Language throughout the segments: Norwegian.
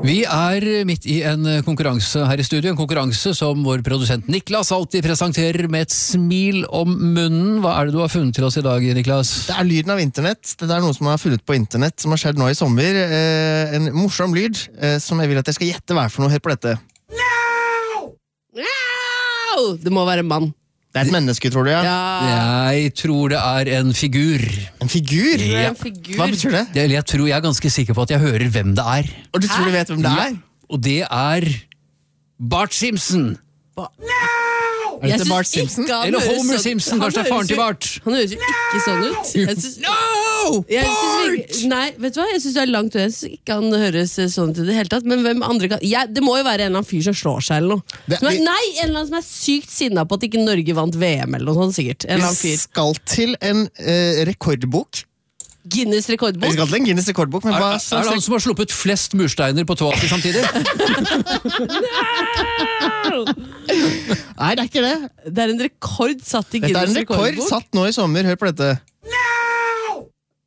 Vi midt i en konkurranse her i studio, en konkurranse som vår produsent Niklas alltid presenterer med et smil om munnen. Hva det du har funnet til oss i dag, Niklas? Det lyden av internett. Det noe som har funnet på internett, som har skjedd nå i sommer. En morsom lyd, som jeg vil at jeg skal gjette hva for noe her på dette. No! No! Det må være en mann. Det et menneske, tror du, ja? Jeg tror det en figur. En figur? Ja. En figur. Hva betyr det? Jeg ganske sikker på at jeg hører hvem det Og du tror du vet hvem det Ja, og det Bart Simpson. No! Det ikke Bart Simpson? Eller Homer Simpson, kanskje faren til Bart. Han høres jo ikke sånn ut. No! Bart! Nei, vet du hva? Jeg synes det langt ut. Jeg synes ikke han høres sånn ut i det hele tatt. Men hvem andre kan... det må jo være en eller annen fyr som slår seg eller noe. Nei, en eller annen som sykt sinnet på at ikke Norge vant VM eller noe sånt, sikkert. En eller annen fyr. Vi skal til en rekordbok. Guinness rekordbok? Vi skal til en Guinness rekordbok, men hva... det han som har sluppet flest mursteiner på tåa samtidig? Nei, det ikke det. Det en rekord satt i Guinness rekordbok. Dette en rekord satt nå i sommer, hør på dette. No!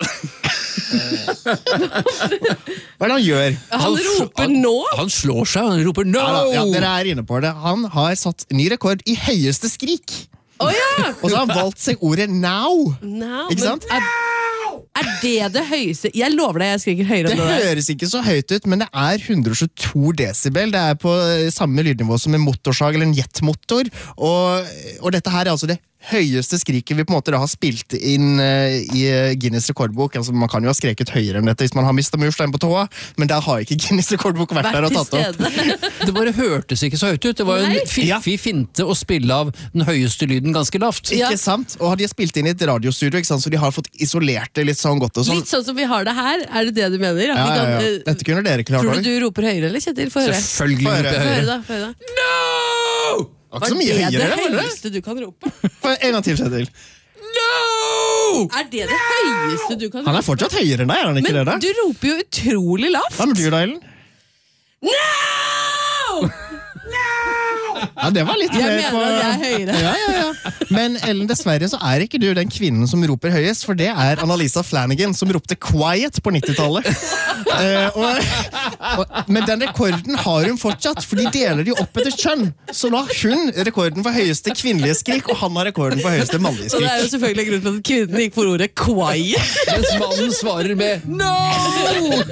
Hva det han gjør? Han roper nå? Han slår seg, han roper no! Ja, dere inne på det. Han har satt ny rekord i høyeste skrik. Ja. Og så har han valgt seg ordet now. Ikke sant? Det høyeste? Jeg lover deg, jeg skriker høyere enn det. Det høres ikke så høyt ut, men det 122 decibel. Det på samme lydnivå som en motorsag eller en jetmotor. Og dette her altså det høyeste skriket vi på en måte da har spilt inn i Guinness rekordbok. Altså, man kan jo ha skreket høyere enn dette hvis man har mistet murstein på tåa, men der har ikke Guinness rekordbok vært der og tatt opp. Det bare hørtes ikke så høyt ut. Det var en fiffig finte å spille av den høyeste lyden ganske lavt. Ikke sant? Og de har spilt inn i et radiostudio, ikke sant? Så de har fått isolert det litt sånn godt og sånn. Litt sånn som vi har det her, det det du mener? Ja. Dette kunne dere klart. Tror du roper høyere, eller Kjetil? Selvfølgelig roper jeg høyere. Hør da. No! Var det høyeste du kan rope? En gang til, Kjetil. No! Det høyeste du kan rope? Han fortsatt høyere enn deg, han ikke det da? Men du roper jo utrolig lavt. Hva med du da, Ellen? No! Ja, det var litt mer på... Jeg mener at jeg høyere. Ja. Men Ellen, dessverre så ikke du den kvinnen som roper høyest, for det Annalisa Flanagan som ropte quiet på 90-tallet. Men den rekorden har hun fortsatt, for de deler de opp etter kjønn. Så nå har hun rekorden for høyeste kvinnelige skrik, og han har rekorden for høyeste mannlige skrik. Og det jo selvfølgelig grunn til at kvinnen gikk for ordet quiet. Mens mannen svarer med no!